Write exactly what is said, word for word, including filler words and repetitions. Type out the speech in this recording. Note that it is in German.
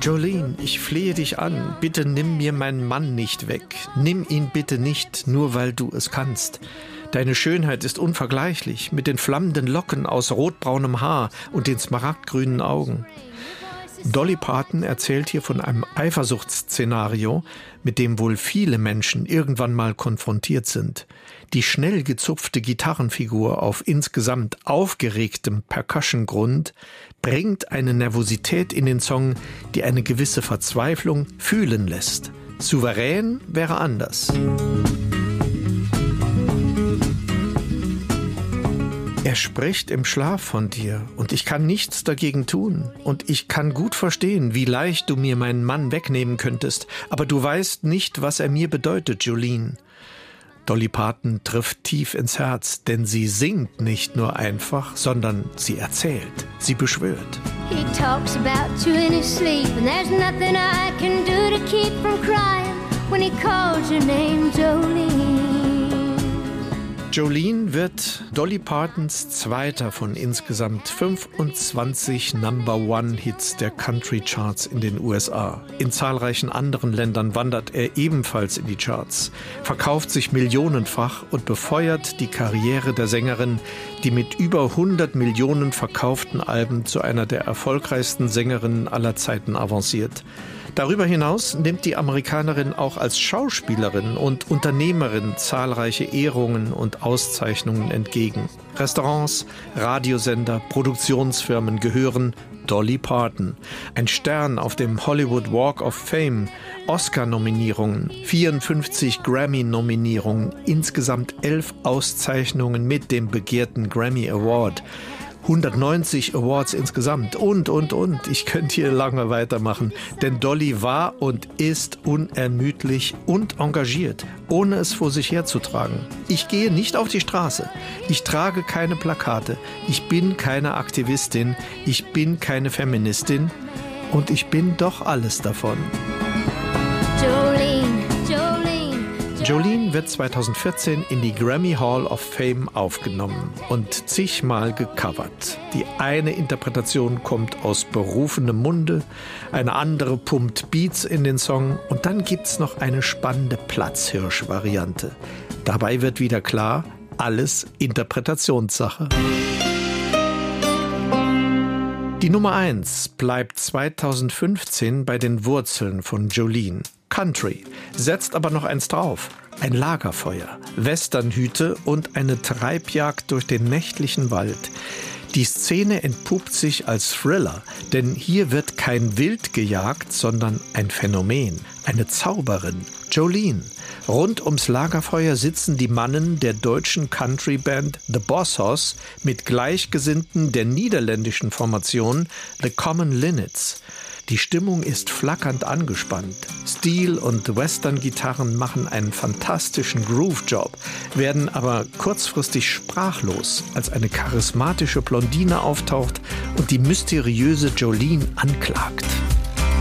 Jolene, ich flehe dich an, bitte nimm mir meinen Mann nicht weg. Nimm ihn bitte nicht, nur weil du es kannst. Deine Schönheit ist unvergleichlich, mit den flammenden Locken aus rotbraunem Haar und den smaragdgrünen Augen. Dolly Parton erzählt hier von einem Eifersuchtsszenario, mit dem wohl viele Menschen irgendwann mal konfrontiert sind. Die schnell gezupfte Gitarrenfigur auf insgesamt aufgeregtem Percussion-Grund bringt eine Nervosität in den Song, die eine gewisse Verzweiflung fühlen lässt. Souverän wäre anders. Er spricht im Schlaf von dir und ich kann nichts dagegen tun. Und ich kann gut verstehen, wie leicht du mir meinen Mann wegnehmen könntest. Aber du weißt nicht, was er mir bedeutet, Jolene. Dolly Parton trifft tief ins Herz, denn sie singt nicht nur einfach, sondern sie erzählt, sie beschwört. He talks about you in his sleep and there's nothing I can do to keep from crying when he calls your name, Jolene. Jolene wird Dolly Partons zweiter von insgesamt fünfundzwanzig Number-One-Hits der Country-Charts in den U S A. In zahlreichen anderen Ländern wandert er ebenfalls in die Charts, verkauft sich millionenfach und befeuert die Karriere der Sängerin, die mit über hundert Millionen verkauften Alben zu einer der erfolgreichsten Sängerinnen aller Zeiten avanciert. Darüber hinaus nimmt die Amerikanerin auch als Schauspielerin und Unternehmerin zahlreiche Ehrungen und Auszeichnungen entgegen. Restaurants, Radiosender, Produktionsfirmen gehören Dolly Parton. Ein Stern auf dem Hollywood Walk of Fame, Oscar-Nominierungen, vierundfünfzig Grammy-Nominierungen, insgesamt elf Auszeichnungen mit dem begehrten Grammy Award. hundertneunzig Awards insgesamt und, und, und. Ich könnte hier lange weitermachen, denn Dolly war und ist unermüdlich und engagiert, ohne es vor sich herzutragen. Ich gehe nicht auf die Straße, ich trage keine Plakate, ich bin keine Aktivistin, ich bin keine Feministin und ich bin doch alles davon. Jolene, Jolene. Jolene wird zweitausendvierzehn in die Grammy Hall of Fame aufgenommen und zigmal gecovert. Die eine Interpretation kommt aus berufenem Munde, eine andere pumpt Beats in den Song und dann gibt's noch eine spannende Platzhirsch-Variante. Dabei wird wieder klar, alles Interpretationssache. Die Nummer eins bleibt zweitausendfünfzehn bei den Wurzeln von Jolene. Country, setzt aber noch eins drauf. Ein Lagerfeuer, Westernhüte und eine Treibjagd durch den nächtlichen Wald. Die Szene entpuppt sich als Thriller, denn hier wird kein Wild gejagt, sondern ein Phänomen, eine Zauberin, Jolene. Rund ums Lagerfeuer sitzen die Mannen der deutschen Countryband The Boss Hoss mit Gleichgesinnten der niederländischen Formation The Common Linnets. Die Stimmung ist flackernd angespannt. Steel- und Western-Gitarren machen einen fantastischen Groove-Job, werden aber kurzfristig sprachlos, als eine charismatische Blondine auftaucht und die mysteriöse Jolene anklagt.